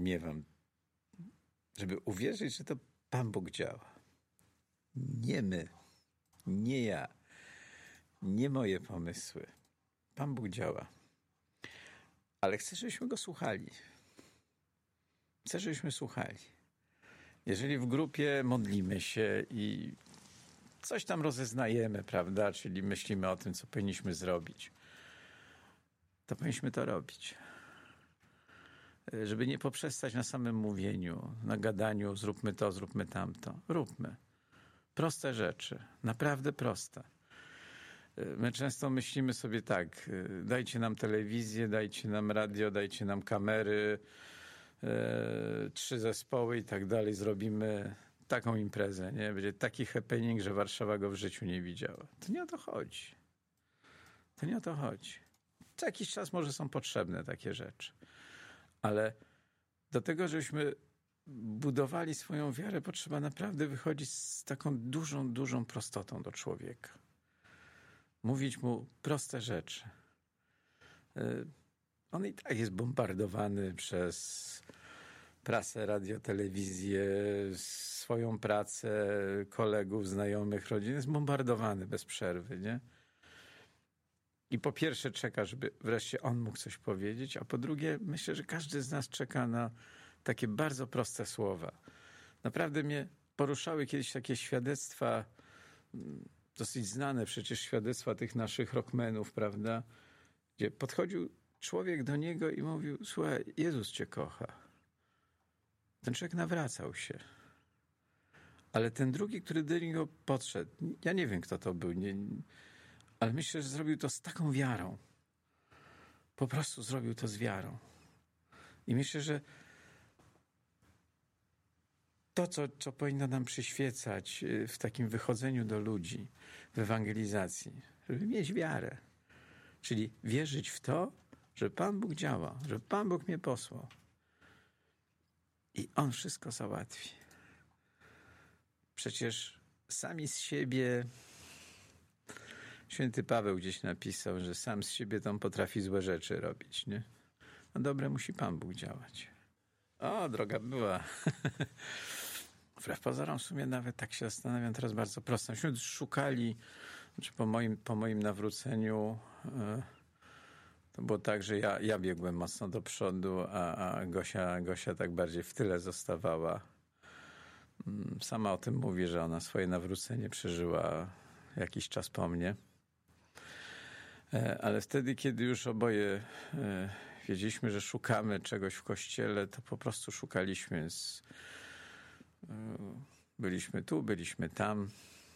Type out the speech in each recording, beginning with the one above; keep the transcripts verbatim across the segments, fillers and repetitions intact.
miewam, żeby uwierzyć, że to Pan Bóg działa. Nie my, nie ja, nie moje pomysły. Pan Bóg działa. Ale chcę, żebyśmy Go słuchali. Chcę, żebyśmy słuchali. Jeżeli w grupie modlimy się i coś tam rozeznajemy, prawda, czyli myślimy o tym, co powinniśmy zrobić, to powinniśmy to robić. Żeby nie poprzestać na samym mówieniu, na gadaniu, zróbmy to, zróbmy tamto. Róbmy. Proste rzeczy. Naprawdę proste. My często myślimy sobie tak, dajcie nam telewizję, dajcie nam radio, dajcie nam kamery, e, trzy zespoły i tak dalej, zrobimy taką imprezę, nie? Będzie taki happening, że Warszawa go w życiu nie widziała. To nie o to chodzi. To nie o to chodzi. Co jakiś czas może są potrzebne takie rzeczy. Ale do tego, żebyśmy budowali swoją wiarę, potrzeba naprawdę wychodzić z taką dużą, dużą prostotą do człowieka. Mówić mu proste rzeczy. On i tak jest bombardowany przez prasę, radio, telewizję, swoją pracę, kolegów, znajomych, rodzin. Jest bombardowany bez przerwy, nie? I po pierwsze czeka, żeby wreszcie on mógł coś powiedzieć, a po drugie myślę, że każdy z nas czeka na takie bardzo proste słowa. Naprawdę mnie poruszały kiedyś takie świadectwa, dosyć znane przecież świadectwa tych naszych rockmenów, prawda? Gdzie podchodził człowiek do niego i mówił, słuchaj, Jezus cię kocha. Ten człowiek nawracał się. Ale ten drugi, który do niego podszedł, ja nie wiem, kto to był, nie, ale myślę, że zrobił to z taką wiarą. Po prostu zrobił to z wiarą. I myślę, że to, co, co powinno nam przyświecać w takim wychodzeniu do ludzi, w ewangelizacji, żeby mieć wiarę. Czyli wierzyć w to, że Pan Bóg działa, że Pan Bóg mnie posłał. I On wszystko załatwi. Przecież sami z siebie... Święty Paweł gdzieś napisał, że sam z siebie to on potrafi złe rzeczy robić, nie? A dobre musi Pan Bóg działać. O, droga była. Wbrew pozorom w sumie nawet tak się zastanawiam teraz bardzo prosto. Myśmy szukali, znaczy po moim, po moim nawróceniu e, to było tak, że ja, ja biegłem mocno do przodu, a, a Gosia, Gosia tak bardziej w tyle zostawała. Sama o tym mówi, że ona swoje nawrócenie przeżyła jakiś czas po mnie. Ale wtedy, kiedy już oboje wiedzieliśmy, że szukamy czegoś w kościele, to po prostu szukaliśmy. Byliśmy tu, byliśmy tam.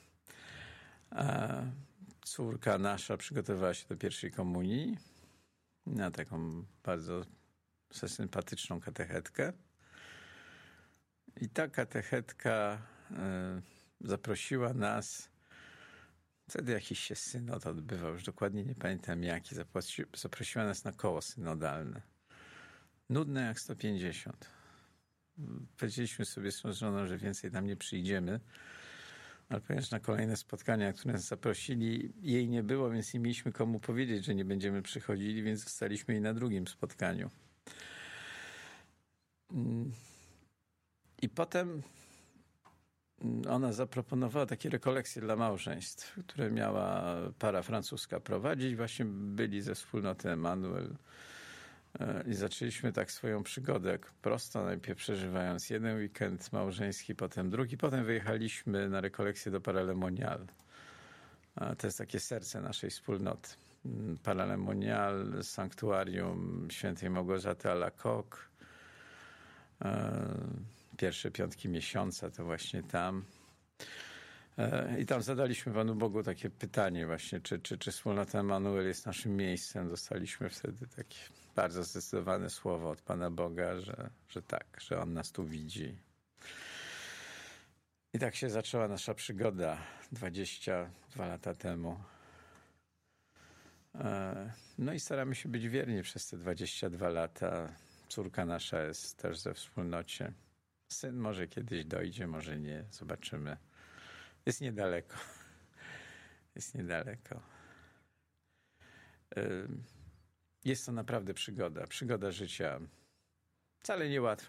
A córka nasza przygotowywała się do pierwszej komunii na taką bardzo sympatyczną katechetkę. I ta katechetka zaprosiła nas. Wtedy jakiś się synod odbywał, już dokładnie nie pamiętam jaki. Zaprosiła nas na koło synodalne. Nudne jak sto pięćdziesiąt. Powiedzieliśmy sobie z żoną, że więcej tam nie przyjdziemy, ale ponieważ na kolejne spotkania, które nas zaprosili, jej nie było, więc nie mieliśmy komu powiedzieć, że nie będziemy przychodzili, więc zostaliśmy jej na drugim spotkaniu. I potem ona zaproponowała takie rekolekcje dla małżeństw, które miała para francuska prowadzić. Właśnie byli ze wspólnoty Emanuel i zaczęliśmy tak swoją przygodę prosto, najpierw przeżywając jeden weekend małżeński, potem drugi. Potem wyjechaliśmy na rekolekcję do Paralemonial. To jest takie serce naszej wspólnoty. Paralemonial, sanktuarium świętej Małgorzaty Alacoque. Pierwsze piątki miesiąca to właśnie tam. I tam zadaliśmy Panu Bogu takie pytanie właśnie, czy, czy, czy wspólnota Emanuel jest naszym miejscem. Dostaliśmy wtedy takie bardzo zdecydowane słowo od Pana Boga, że, że tak, że On nas tu widzi. I tak się zaczęła nasza przygoda dwadzieścia dwa lata temu. No i staramy się być wierni przez te dwadzieścia dwa lata. Córka nasza jest też ze wspólnocie. Syn może kiedyś dojdzie, może nie. Zobaczymy. Jest niedaleko. Jest niedaleko. Jest to naprawdę przygoda. Przygoda życia. Wcale niełatwa.